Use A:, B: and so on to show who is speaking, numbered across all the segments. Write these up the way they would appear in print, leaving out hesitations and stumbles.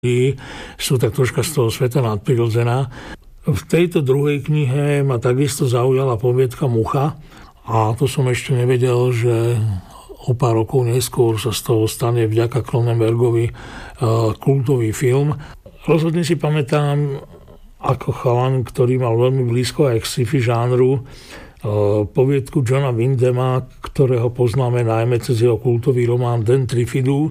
A: sú tak troška z toho sveta nadprirodzená. V tejto druhej knihe ma takisto zaujala poviedka Mucha a to som ešte nevedel, že o pár rokov neskôr sa z toho stane vďaka Cronenbergovi kultový film. Rozhodne si pamätám ako chalan, ktorý mal veľmi blízko aj k sci-fi žánru, poviedku Johna Wyndhama, ktorého poznáme najmä cez jeho kultový román Den Trifidu.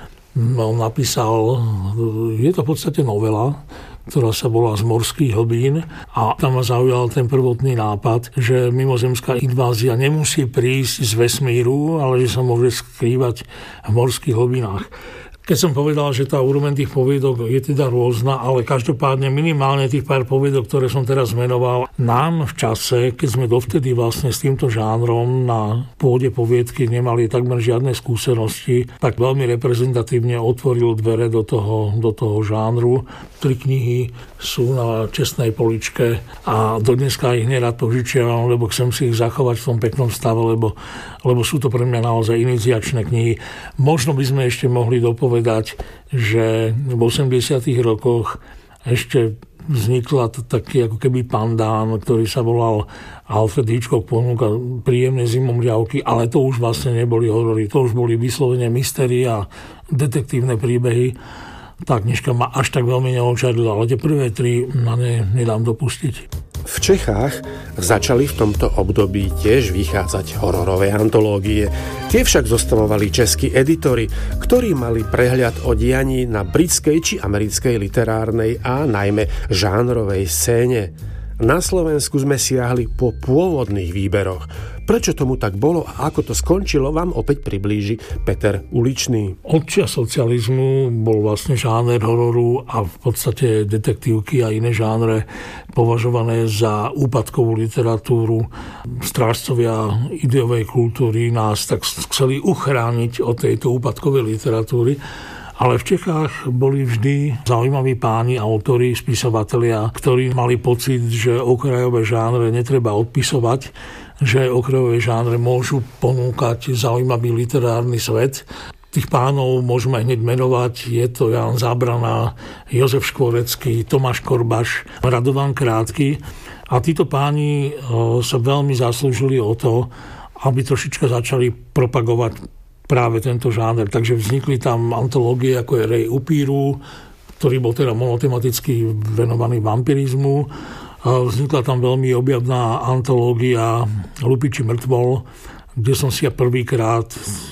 A: On napísal, je to v podstate novela, ktorá sa volá Z morských hlbín a tam ma zaujal ten prvotný nápad, že mimozemská invázia nemusí prísť z vesmíru, ale že sa môže skrývať v morských hlbinách. Keď som povedal, že tá úroveň tých poviedok je teda rôzna, ale každopádne minimálne tých pár poviedok, ktoré som teraz menoval, nám v čase, keď sme dovtedy vlastne s týmto žánrom na pôde poviedky nemali takmer žiadne skúsenosti, tak veľmi reprezentatívne otvoril dvere do toho žánru. 3 knihy sú na čestnej poličke a dodneska ich nerad požičiavam, lebo chcem si ich zachovať v tom peknom stave, lebo sú to pre mňa naozaj iniciačné knihy. Možno by sme ešte mohli dopovedať, že v 80. rokoch ešte vznikla taký ako keby pandán, ktorý sa volal Alfred Hitchcock ponúka príjemné zimomriavky, ale to už vlastne neboli horory, to už boli vyslovene mystery a detektívne príbehy. Tá knižka ma až tak veľmi neočarila, ale tie prvé 3 na ne nedám dopustiť.
B: V Čechách začali v tomto období tiež vychádzať hororové antológie. Tie však zostavovali českí editori, ktorí mali prehľad o dianí na britskej či americkej literárnej a najmä žánrovej scéne. Na Slovensku sme siahli po pôvodných výberoch. Prečo tomu tak bolo a ako to skončilo, vám opäť priblíži Peter Uličný.
A: Od čias socializmu bol vlastne žáner hororu a v podstate detektívky a iné žánre považované za úpadkovú literatúru. Strážcovia ideovej kultúry nás tak chceli uchrániť od tejto úpadkovej literatúry. Ale v Čechách boli vždy zaujímaví páni, autori, spisovatelia, ktorí mali pocit, že okrajové žánre netreba odpisovať, že okrajové žánre môžu ponúkať zaujímavý literárny svet. Tých pánov môžeme hneď menovať. Je to Ján Zábrana, Jozef Škvorecký, Tomáš Korbaš, Radovan Krátky. A títo páni sa veľmi zaslúžili o to, aby trošička začali propagovať práve tento žáner. Takže vznikli tam antológie, ako je Rej upíru, ktorý bol teda monotematicky venovaný vampirizmu. Vznikla tam veľmi objavná antológia Lupiči mŕtvol, kde som si ja prvýkrát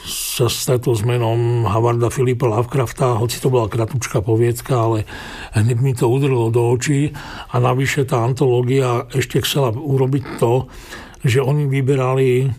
A: sa stretol s menom Howarda Philippa Lovecrafta, hoci to bola kratučká poviedka, ale hneď mi to udrlo do očí. A navyše tá antológia ešte chcela urobiť to, že oni vyberali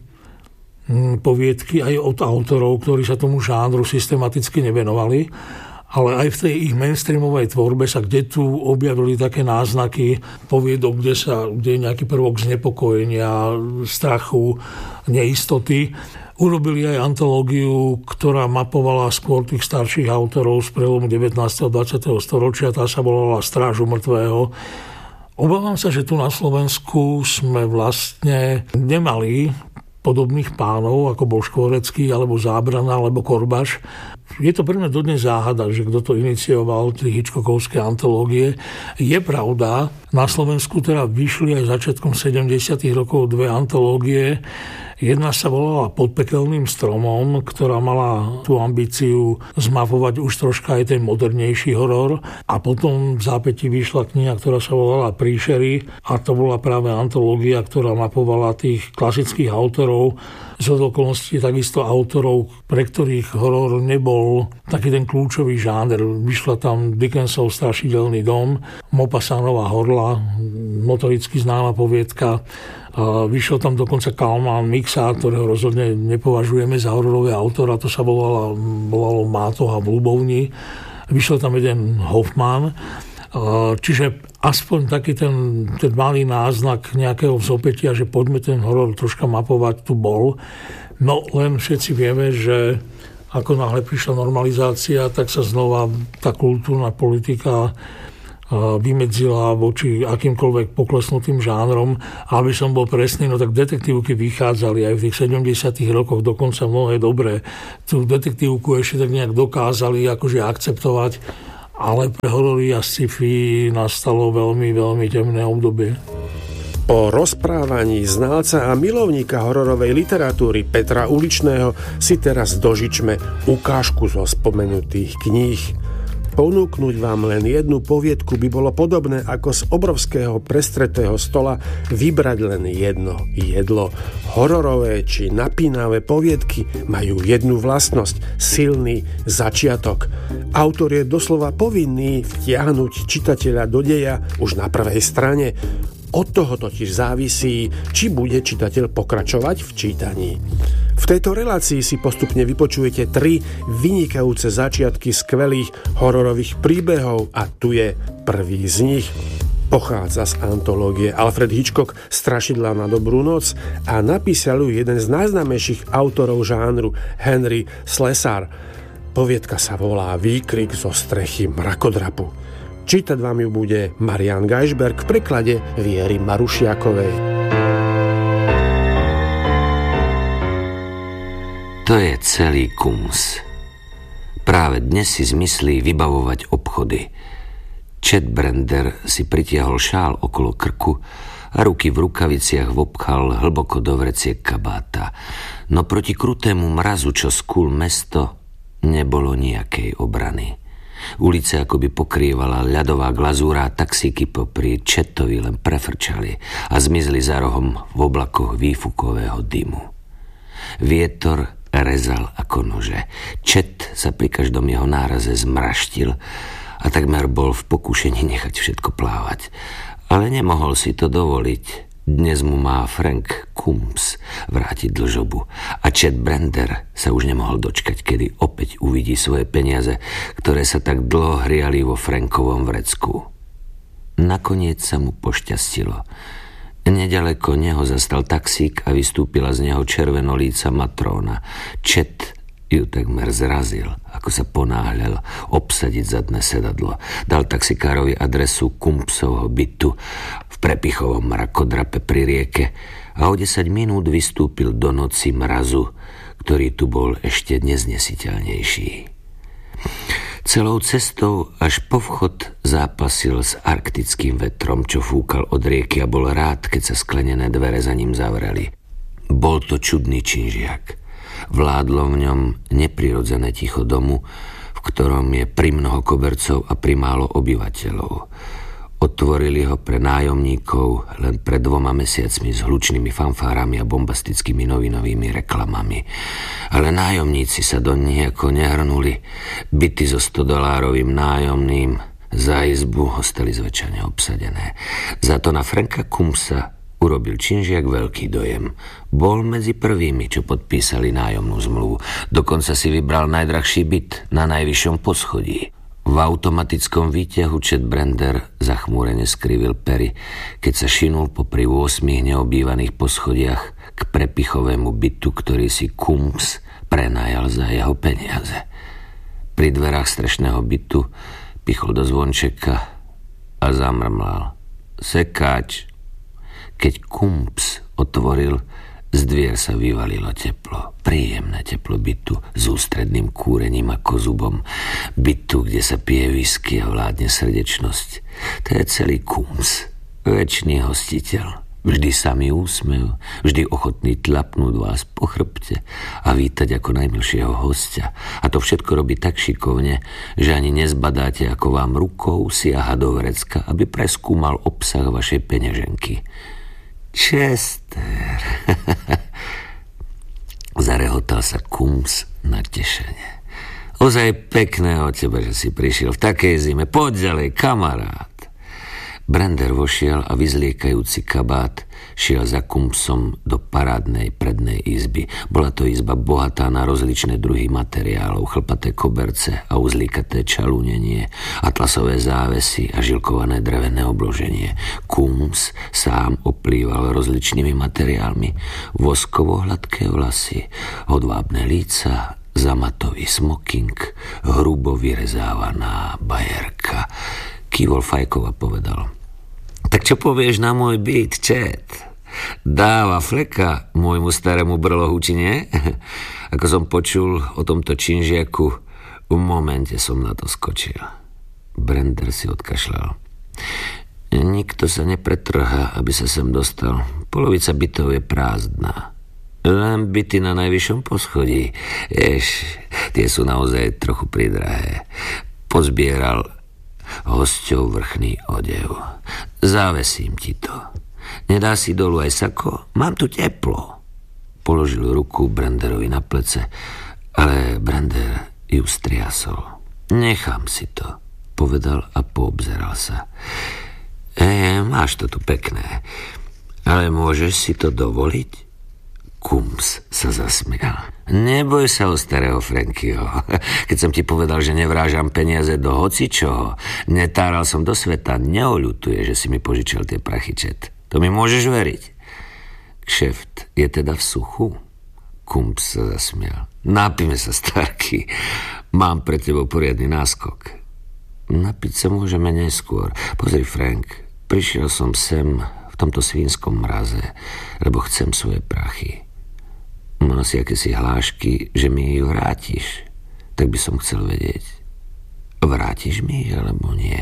A: poviedky aj od autorov, ktorí sa tomu žánru systematicky nevenovali, ale aj v tej ich mainstreamovej tvorbe sa kde tu objavili také náznaky poviedok, kde je nejaký prvok znepokojenia, strachu, neistoty. Urobili aj antológiu, ktorá mapovala skôr tých starších autorov z prelomu 19. a 20. storočia, tá sa volala Strážu mŕtvého. Obávam sa, že tu na Slovensku sme vlastne nemali podobných pánov, ako bol Škvorecký, alebo Zábrana, alebo Korbaš. Je to pre mňa dodnes záhada, že kto to inicioval, tie Hitchcockovské antológie. Je pravda, na Slovensku teda vyšli aj začiatkom 70. rokov 2 antológie. Jedna sa volala Pod pekelným stromom, ktorá mala tú ambíciu zmapovať už troška aj ten modernejší horor. A potom v zápätí vyšla kniha, ktorá sa volala Príšery. A to bola práve antológia, ktorá mapovala tých klasických autorov. Z okolností takisto autorov, pre ktorých horor nebol taký ten kľúčový žáner. Vyšla tam Dickensov Strašidelný dom, Maupassantova Horla, notoricky známa poviedka. Vyšiel tam dokonca Kalmán Mixa, ktorého rozhodne nepovažujeme za hororového autora, to sa volalo Mátoha v Ľubovni. Vyšiel tam jeden Hoffman. Čiže aspoň taký ten malý náznak nejakého vzopätia, že poďme ten horor troška mapovať, tu bol. No len všetci vieme, že ako náhle prišla normalizácia, tak sa znova tá kultúrna politika vymedzila voči akýmkoľvek poklesnutým žánrom. A aby som bol presný, no tak detektívky vychádzali aj v tých 70. rokoch dokonca mnohé dobré. Tú detektívku ešte tak nejak dokázali akože akceptovať, ale pre horory a sci-fi nastalo veľmi, veľmi temné obdobie.
B: Po rozprávaní znalca a milovníka hororovej literatúry Petra Uličného si teraz dožičme ukážku zo spomenutých kníh. Ponúknuť vám len jednu poviedku by bolo podobné ako z obrovského prestretého stola vybrať len jedno jedlo. Hororové či napínavé poviedky majú jednu vlastnosť, silný začiatok. Autor je doslova povinný vtiahnuť čitateľa do deja už na prvej strane. Od toho totiž závisí, či bude čitateľ pokračovať v čítaní. V tejto relácii si postupne vypočujete 3 vynikajúce začiatky skvelých hororových príbehov a tu je prvý z nich. Pochádza z antológie Alfred Hitchcock Strašidlá na dobrú noc a napísal ju jeden z najznámejších autorov žánru Henry Slesar. Poviedka sa volá Výkrik zo strechy mrakodrapu. Čítať vám ju bude Marián Geisberg v preklade Viery Marušiakovej.
C: To je celý Kums. Práve dnes si zmyslí vybavovať obchody. Chet Brander si pritiahol šál okolo krku a ruky v rukaviciach vopchal hlboko do vreciek kabáta. No proti krutému mrazu, čo skúl mesto, nebolo nejakej obrany. Ulice akoby pokrývala ľadová glazúra a taxíky popri Chetovi len prefrčali a zmizli za rohom v oblakoch výfukového dymu. Vietor rezal ako nože. Chet sa pri každom jeho náraze zmraštil a takmer bol v pokúšení nechať všetko plávať. Ale nemohol si to dovoliť. Dnes mu má Frank Kums vrátiť dlžobu a Chet Brander sa už nemohol dočkať, kedy opäť uvidí svoje peniaze, ktoré sa tak dlho hriali vo Frankovom vrecku. Nakoniec sa mu pošťastilo. Nedaleko neho zastal taxík a vystúpila z neho červenolíca matróna. Chet ju takmer zrazil, ako sa ponáhľal obsadiť zadné sedadlo. Dal taxikárovi adresu Kumpsovho bytu v prepichovom mrakodrape pri rieke a o 10 minút vystúpil do noci mrazu, ktorý tu bol ešte neznesiteľnejší. Celou cestou až po vchod zápasil s arktickým vetrom, čo fúkal od rieky a bol rád, keď sa sklenené dvere za ním zavreli. Bol to čudný činžiak. Vládlo v ňom neprirodzené ticho domu, v ktorom je primnoho kobercov a primálo obyvateľov. Otvorili ho pre nájomníkov len pred 2 mesiacmi s hlučnými fanfárami a bombastickými novinovými reklamami. Ale nájomníci sa do nejako nehrnuli. Byty so $100 nájomným za izbu ostali zväčša neobsadené. Za to na Franka Kumsa urobil činžiak veľký dojem. Bol medzi prvými, čo podpísali nájomnú zmluvu. Dokonca si vybral najdrahší byt na najvyššom poschodí. V automatickom výťahu Chet Brander zachmúrene skrivil pery, keď sa šinul popri 8 neobývaných poschodiach k prepichovému bytu, ktorý si Kums prenajal za jeho peniaze. Pri dverách strešného bytu pichol do zvončeka a zamrmlal: "Sekáč." Keď Kums otvoril, z dvier sa vyvalilo teplo. Príjemné teplo bytu s ústredným kúrením a kozubom. Bytu, kde sa pije whisky a vládne srdečnosť. To je celý Kums. Večný hostiteľ. Vždy samý úsmev. Vždy ochotný tlapnúť vás po chrbte a vítať ako najmilšieho hostia. A to všetko robí tak šikovne, že ani nezbadáte, ako vám rukou siaha do vrecka, aby preskúmal obsah vašej peňaženky. Chester. Zarehotal sa Kums natešene. Ozaj pekné od teba, že si prišiel v takej zime. Poď ďalej, kamarát. Brander vošiel a vyzliekajúci kabát šiel za Kumsom do parádnej prednej izby. Bola to izba bohatá na rozličné druhy materiálov, chlpaté koberce a uzlíkaté čalúnenie, atlasové závesy a žilkované drevené obloženie. Kums sám oplýval rozličnými materiálmi: voskovo hladké vlasy, hodvábne líca, zamatový smoking, hrubo vyrezávaná bajerka. Kývol fajkov a povedal: "Tak čo povieš na môj byt, Chet? Dáva fleka môjmu starému brlohu, či nie?" Ako som počul o tomto činžiaku, v momente som na to skočil. Brender si odkašľal. Nikto sa nepretrhá, aby sa sem dostal. Polovica bytov je prázdna. Len byty na najvyššom poschodí. Tie sú naozaj trochu pridrahé. Pozbieral hosťov vrchný odev. Závesím ti to. Nedá si dolu aj sako? Mám tu teplo. Položil ruku Brenderovi na plece, ale Brender ju striasol. Nechám si to, povedal a poobzeral sa. Máš to tu pekné, ale môžeš si to dovoliť? Kums sa zasmial. Neboj sa o starého Frankyho. Keď som ti povedal, že nevrážam peniaze do hocičoho, netáral som do sveta, neoľutuje, že si mi požičal tie prachy, Čet. To mi môžeš veriť. Kšeft je teda v suchu? Kums sa zasmial. Napíme sa, starky. Mám pre tebou poriadny náskok. Napiť sa môžeme neskôr. Pozri, Frank, prišiel som sem v tomto svínskom mraze, lebo chcem svoje prachy. Mal si akési hlášky, že mi ich vrátiš. Tak by som chcel vedieť. Vrátiš mi ich, alebo nie?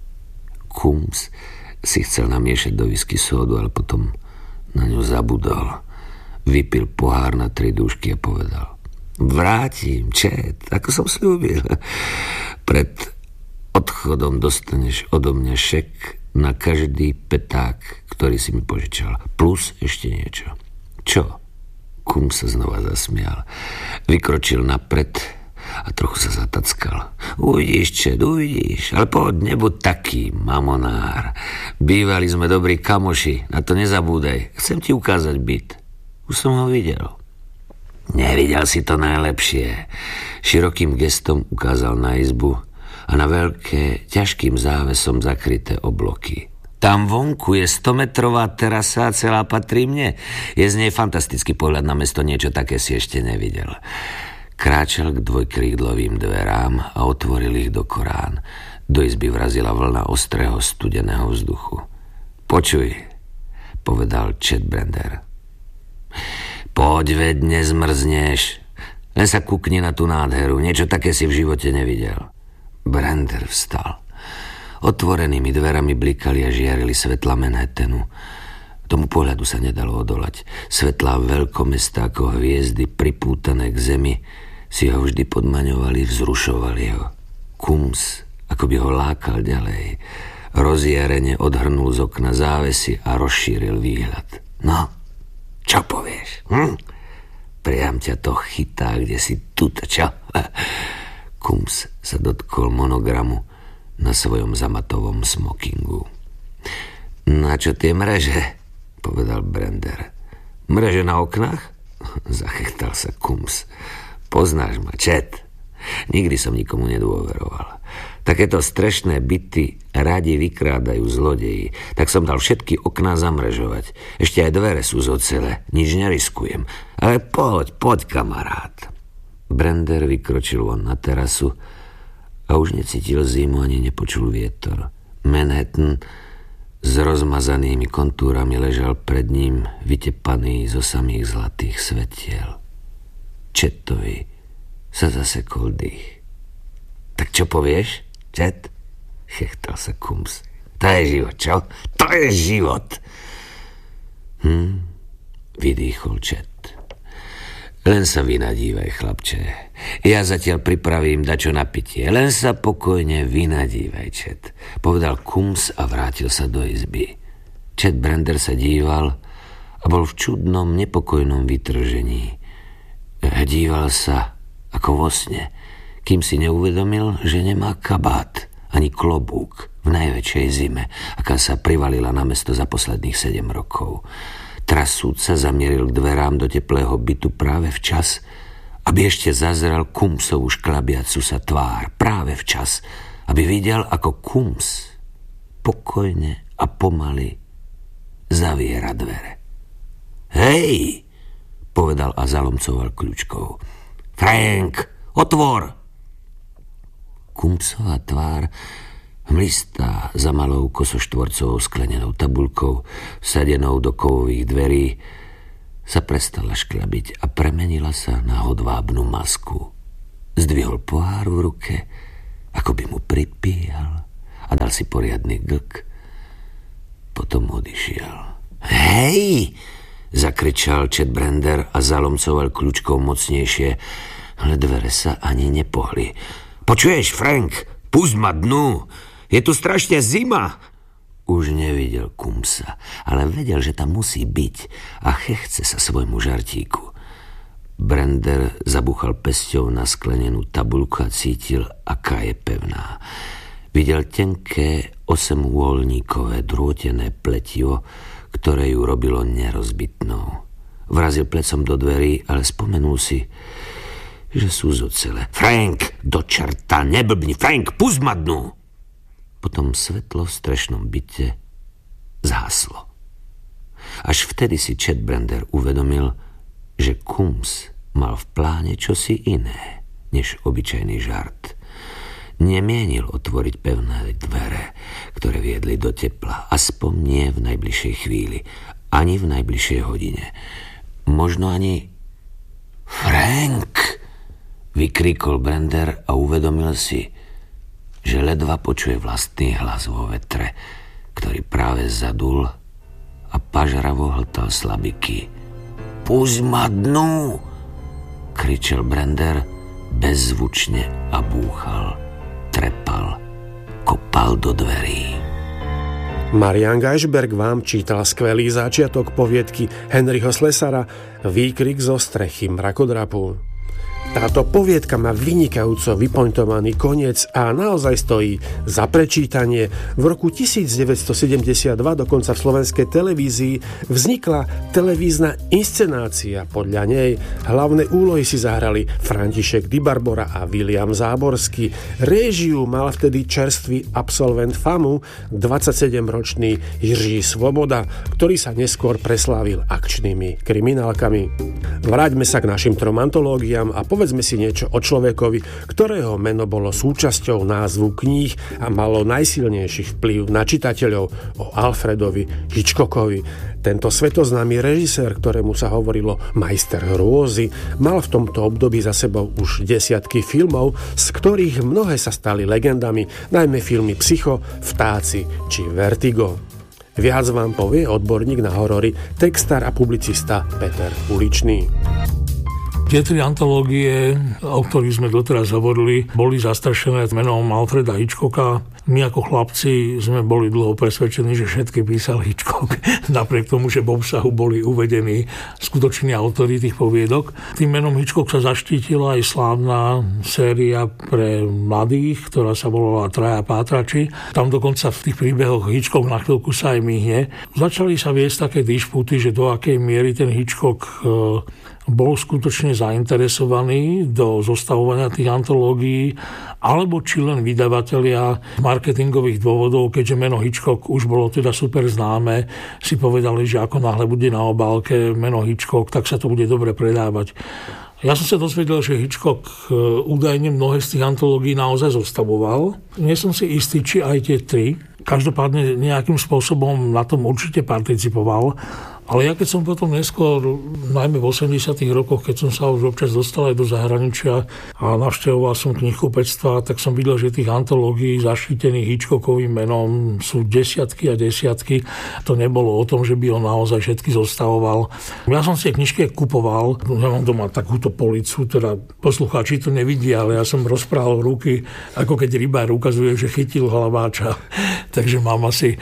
C: Kums si chcel namiešať do whisky sódu, ale potom na ňu zabudol. Vypil pohár na 3 dúšky a povedal: Vrátim, Čet, ako som sľúbil. Pred odchodom dostaneš odo mňa šek na každý peták, ktorý si mi požičal. Plus ešte niečo. Čo? Kum sa znova zasmial. Vykročil napred a trochu sa zatackal. Uvidíš, Čet, uvidíš. Ale poď, nebuď taký mamonár. Bývali sme dobrí kamoši, na to nezabúdaj. Chcem ti ukázať byt. Už som ho videl. Nevidel si to najlepšie. Širokým gestom ukázal na izbu a na veľké, ťažkým závesom zakryté obloky. Tam vonku je 100-metrová terasa a celá patrí mne. Je z nej fantastický pohľad na mesto, niečo také si ešte nevidel. Kráčal k dvojkrídlovým dverám a otvoril ich do korán. Do izby vrazila vlna ostrého studeného vzduchu. Počuj, povedal Čet Brender. Poď, veď, nezmrzneš. Len sa kukni na tú nádheru. Niečo také si v živote nevidel. Brender vstal. Otvorenými dverami blikali a žiarili svetla Manhattanu. Tomu pohľadu sa nedalo odolať. Svetlá veľkomesta ako hviezdy pripútané k zemi si ho vždy podmaňovali, vzrušovali ho. Kums, ako by ho lákal ďalej. Rozjarene odhrnul z okna závesy a rozšíril výhľad. No, čo povieš? Priam ťa to chytá, kde si tuto, čo? Kums sa dotkol monogramu na svojom zamatovom smokingu. Na čo tie mreže? Povedal Brender. Mreže na oknách? Zachechtal sa Kums. Poznáš ma, Čet. Nikdy som nikomu nedôveroval. Takéto strešné byty radi vykrádajú zlodeji, tak som dal všetky okná zamrežovať. Ešte aj dvere sú z ocele, nič neriskujem. Ale poď, kamarát. Brender vykročil von na terasu a už necítil zimu ani nepočul vietor. Manhattan s rozmazanými kontúrami ležal pred ním, vytepaný zo samých zlatých svetiel. Četovi sa zasekol dých. Tak čo povieš, Čet? Chechtal sa Kums. To je život, čo? To je život! Vydýchol Čet. Len sa vynadívaj, chlapče. Ja zatiaľ pripravím dačo na pitie. Len sa pokojne vynadívaj, Čet. Povedal Kums a vrátil sa do izby. Čet Brender sa díval a bol v čudnom, nepokojnom vytržení. Díval sa ako vo sne, kým si neuvedomil, že nemá kabát ani klobúk v najväčšej zime, aká sa privalila na mesto za posledných 7 rokov. Trasúc sa zamieril k dverám do teplého bytu práve včas, aby ešte zazrel Kumsovú šklabiacu sa tvár. Práve včas, aby videl, ako Kums pokojne a pomaly zaviera dvere. Hej, povedal a zalomcoval kľúčkou. Frank, otvor! Kumsová tvár, mlistá za malou kosoštvorcovou sklenenou tabuľkou, vsadenou do kovových dverí, sa prestala šklabiť a premenila sa na hodvábnu masku. Zdvihol pohár v ruke, ako by mu pripíjal a dal si poriadny glk. Potom odišiel. Hej! Zakričal Chet Brander a zalomcoval kľúčkou mocnejšie, ale dvere sa ani nepohli. Počuješ, Frank? Pusť ma dnu! Je tu strašne zima! Už nevidel Cumsa, ale vedel, že tam musí byť a chechce sa svojmu žartíku. Brander zabúchal pesťou na sklenenú tabuľku a cítil, aká je pevná. Videl tenké 8-úholníkové drôtené pletivo, ktoré ju robilo nerozbitnou. Vrazil plecom do dverí, ale spomenul si, že sú zocele. Frank, do čerta, neblbni, Frank, pusť ma dnu! Potom svetlo v strešnom byte zhaslo. Až vtedy si Chet Brander uvedomil, že Cums mal v pláne čosi iné, než obyčajný žart. Nemienil otvoriť pevné dvere, ktoré viedli do tepla, aspoň nie v najbližšej chvíli, ani v najbližšej hodine. Možno ani... Frank! Vykríkol Brander a uvedomil si, že ledva počuje vlastný hlas vo vetre, ktorý práve zadul a pažravo hltal slabiky. Pusť ma dnu! Kričal Brander bezzvučne a búchal, trepal, kopal do dverí.
B: Marian Geisberg vám čítal skvelý začiatok poviedky Henryho Slesara Výkrik zo strechy mrakodrapu. Táto poviedka má vynikajúco vypointovaný koniec a naozaj stojí za prečítanie. V roku 1972 dokonca v slovenskej televízii vznikla televízna inscenácia. Podľa nej hlavné úlohy si zahrali František Dybarbora a William Záborský. Réžiu mal vtedy čerstvý absolvent FAMU, 27-ročný Jiří Svoboda, ktorý sa neskôr preslávil akčnými kriminálkami. Vráťme sa k našim trom antológiám a povedzme si niečo o človekovi, ktorého meno bolo súčasťou názvu kníh a malo najsilnejší vplyv na čitateľov, o Alfredovi Hitchcockovi. Tento svetoznámy režisér, ktorému sa hovorilo majster hrôzy, mal v tomto období za sebou už desiatky filmov, z ktorých mnohé sa stali legendami, najmä filmy Psycho, Vtáci či Vertigo. Viac vám povie odborník na horory, textár a publicista Peter Uličný.
A: Tie tri antológie, o ktorých sme doteraz hovorili, boli zastrašené menom Alfreda Hitchcocka. My ako chlapci sme boli dlho presvedčení, že všetky písal Hitchcock, napriek tomu, že v obsahu boli uvedení skutoční autori tých poviedok. Tým menom Hitchcock sa zaštítila aj slávna séria pre mladých, ktorá sa volala Traja pátrači. Tam dokonca v tých príbehoch Hitchcock na chvíľku sa aj myhne. Začali sa viesť také dišputy, že do akej miery ten Hitchcock bol skutočne zainteresovaný do zostavovania tých antológií, alebo či len vydavatelia marketingových dôvodov, keďže meno Hitchcock už bolo teda super známe, si povedali, že ako náhle bude na obálke meno Hitchcock, tak sa to bude dobre predávať. Ja som sa dozvedel, že Hitchcock údajne mnohé z tých antológií naozaj zostavoval. Nie som si istý, či aj tie tri. Každopádne nejakým spôsobom na tom určite participoval. Ale ja keď som potom neskôr, najmä v 80. rokoch, keď som sa už občas dostal aj do zahraničia a navštevoval som knihkupectva, tak som videl, že tých antológií zaštítených Hitchcockovým menom sú desiatky a desiatky. To nebolo o tom, že by on naozaj všetky zostavoval. Ja som si knižky kupoval, ja mám doma takúto policu, teda poslucháči to nevidia, ale ja som rozprával ruky, ako keď rybár ukazuje, že chytil hlaváča. Takže mám asi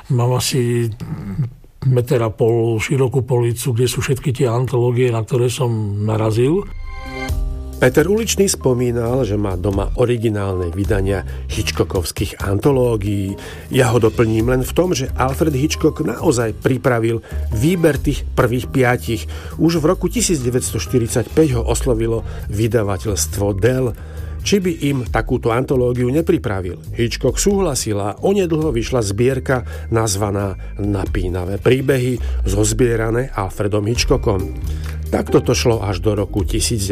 A: meter a pol širokú policu, kde sú všetky tie antológie, na ktoré som narazil.
B: Peter Uličný spomínal, že má doma originálne vydania Hitchcockovských antológií. Ja ho doplním len v tom, že Alfred Hitchcock naozaj pripravil výber tých prvých 5. Už v roku 1945 ho oslovilo vydavateľstvo Dell, či by im takúto antológiu nepripravil. Hitchcock súhlasil a onedlho vyšla zbierka nazvaná Napínavé príbehy, zozbierané Alfredom Hitchcockom. Takto to šlo až do roku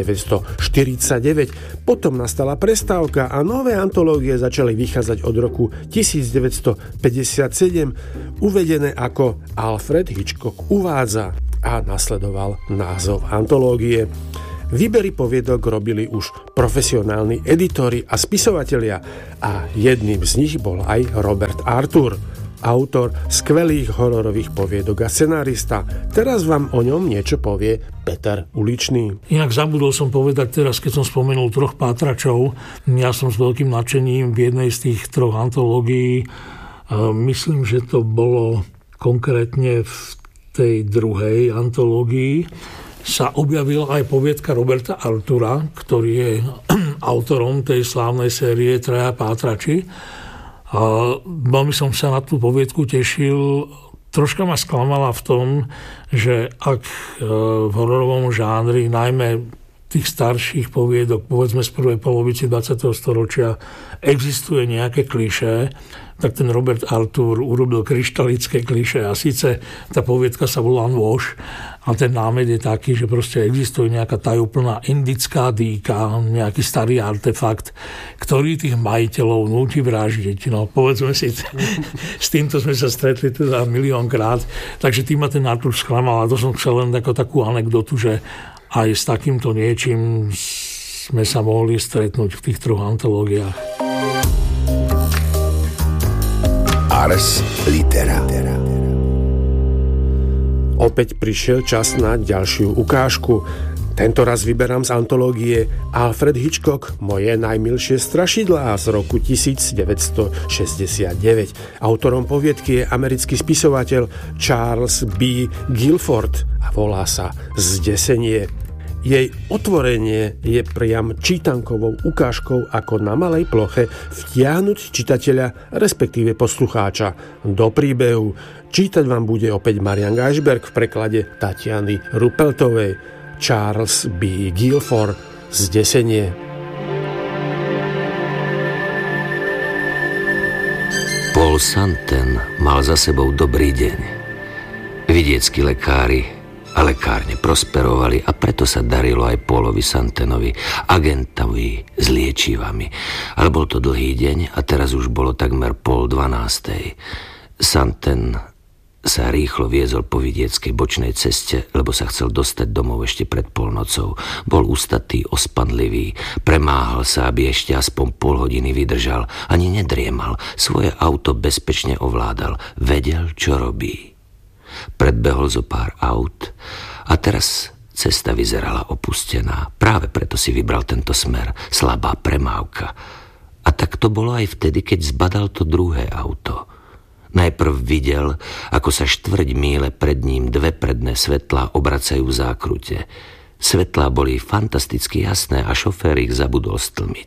B: 1949. Potom nastala prestávka a nové antológie začali vychádzať od roku 1957, uvedené ako Alfred Hitchcock uvádza, a nasledoval názov antológie. Výbery poviedok robili už profesionálni editori a spisovatelia a jedným z nich bol aj Robert Arthur, autor skvelých hororových poviedok a scenárista. Teraz vám o ňom niečo povie Peter Uličný.
A: Inak zabudol som povedať teraz, keď som spomenul 3 pátračov, ja som s veľkým nadšením v jednej z tých 3 antológií, myslím, že to bolo konkrétne v tej 2. antológii, sa objavila aj poviedka Roberta Arthura, ktorý je autorom tej slávnej série 3 pátrači. Veľmi som sa na tú poviedku tešil. Troška ma sklamala v tom, že ak v hororovom žánri, najmä tých starších poviedok, povedzme z prvej polovici 20. storočia, existuje nejaké klišé, tak ten Robert Arthur urobil kryštalické klišé a síce tá poviedka sa volá Nôž a ten námed je taký, že proste existuje nejaká tajúplná indická dýka, nejaký starý artefakt, ktorý tých majiteľov núti vraždiť. No povedzme si, s týmto sme sa stretli teda miliónkrát, takže tým ma ten Arthur sklamal a to som chcel len takú anekdotu, že aj s takýmto niečím sme sa mohli stretnúť v tých 3 antológiách.
B: Ars Litera. Opäť prišiel čas na ďalšiu ukážku. Tento raz vyberám z antológie Alfred Hitchcock Moje najmilšie strašidlá z roku 1969. Autorom poviedky je americký spisovateľ Charles B. Guilford a volá sa Zdesenie. Jej otvorenie je priam čítankovou ukážkou, ako na malej ploche vtiahnuť čitateľa, respektíve poslucháča, do príbehu. Čítať vám bude opäť Marian Geisberg v preklade Tatiany Rupeltovej. Charles B. Guilford Zdesenie.
C: Paul Santen mal za sebou dobrý deň. Vidieckí lekári a lekárne prosperovali a preto sa darilo aj Paulovi Santenovi, agentovi s liečivami. Ale bol to dlhý deň a teraz už bolo takmer 11:30. Santen sa rýchlo viezol po vidieckej bočnej ceste, lebo sa chcel dostať domov ešte pred polnocou. Bol ustatý, ospanlivý, premáhal sa, aby ešte aspoň pol hodiny vydržal. Ani nedriemal, svoje auto bezpečne ovládal, vedel, čo robí. Predbehol zo pár aut a teraz cesta vyzerala opustená. Práve preto si vybral tento smer, slabá premávka. A tak to bolo aj vtedy, keď zbadal to druhé auto. Najprv videl, ako sa 1/4 míle pred ním 2 predné svetlá obracajú v zákrute. Svetlá boli fantasticky jasné a šofér ich zabudol stlmiť.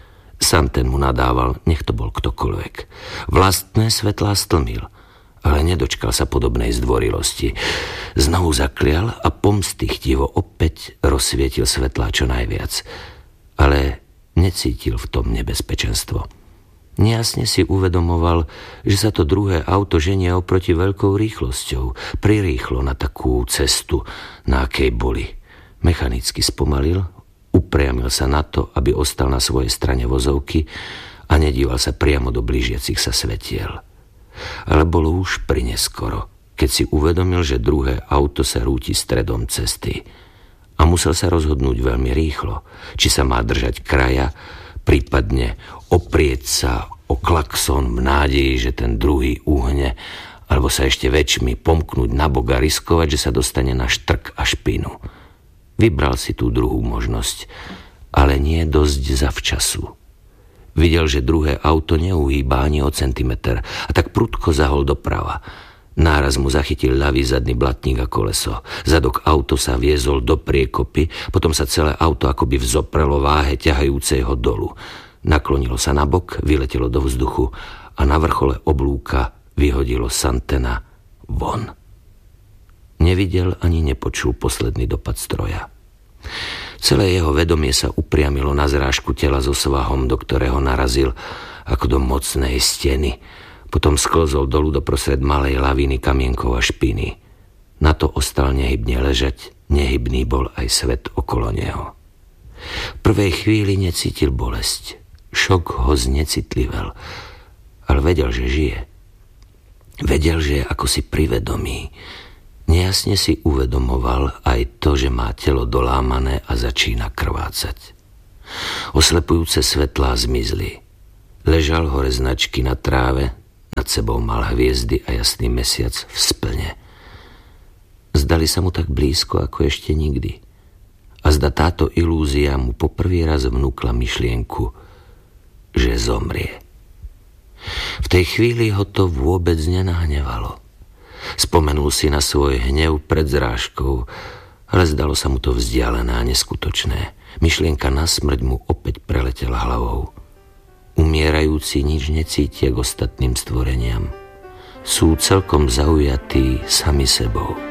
C: Santen mu nadával, nech to bol ktokoľvek. Vlastné svetlá stlmil, ale nedočkal sa podobnej zdvorilosti. Znovu zaklial a pomstychtivo opäť rozsvietil svetlá čo najviac. Ale necítil v tom nebezpečenstvo. Nejasne si uvedomoval, že sa to druhé auto ženie oproti veľkou rýchlosťou. Prirýchlo na takú cestu, na akej boli. Mechanicky spomalil, upriamil sa na to, aby ostal na svojej strane vozovky a nedíval sa priamo do blížiacich sa svetiel. Ale bolo už prineskoro, keď si uvedomil, že druhé auto sa rúti stredom cesty. A musel sa rozhodnúť veľmi rýchlo, či sa má držať kraja, prípadne oprieť sa o klakson v nádeji, že ten druhý uhne, alebo sa ešte väčšmi pomknúť nabok a riskovať, že sa dostane na štrk a špinu. Vybral si tú druhú možnosť, ale nie dosť zavčasu. Videl, že druhé auto neuhýba ani o centimeter a tak prudko zahol doprava. Náraz mu zachytil ľavý zadný blatník a koleso. Zadok auto sa viezol do priekopy, potom sa celé auto akoby vzoprelo váhe ťahajúcej ho dolu. Naklonilo sa nabok, vyletelo do vzduchu a na vrchole oblúka vyhodilo Santena von. Nevidel ani nepočul posledný dopad stroja. Celé jeho vedomie sa upriamilo na zrážku tela so svahom, do ktorého narazil ako do mocnej steny. Potom sklzol dolu doprostred malej lavíny kamienkov a špiny. Na to ostal nehybne ležať, nehybný bol aj svet okolo neho. V prvej chvíli necítil bolesť. Šok ho znecitlivel, ale vedel, že žije. Vedel, že je ako si privedomý. Nejasne si uvedomoval aj to, že má telo dolámané a začína krvácať. Oslepujúce svetlá zmizli. Ležal hore značky na tráve, nad sebou mal hviezdy a jasný mesiac v splne. Zdali sa mu tak blízko ako ešte nikdy. A zda táto ilúzia mu poprvý raz vnúkla myšlienku, že zomrie. V tej chvíli ho to vôbec nenahnevalo. Spomenul si na svoj hnev pred zrážkou, ale zdalo sa mu to vzdialené a neskutočné. Myšlienka na smrť mu opäť preletela hlavou. Umierajúci nič necítia k ostatným stvoreniam. Sú celkom zaujatí sami sebou.